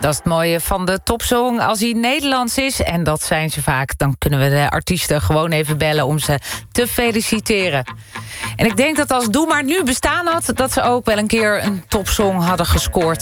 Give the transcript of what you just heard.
Dat is het mooie van de topsong. Als hij Nederlands is, en dat zijn ze vaak, dan kunnen we de artiesten gewoon even bellen om ze te feliciteren. En ik denk dat als Doe Maar Nu bestaan had, dat ze ook wel een keer een topsong hadden gescoord.